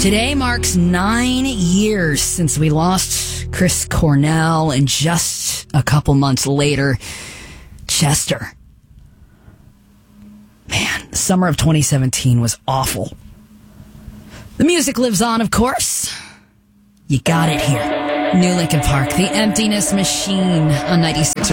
Today marks 9 years since we lost Chris Cornell, and just a couple months later, Chester. Man, the summer of 2017 was awful. The music lives on, of course. You got it here. New Linkin Park, The Emptiness Machine on 96.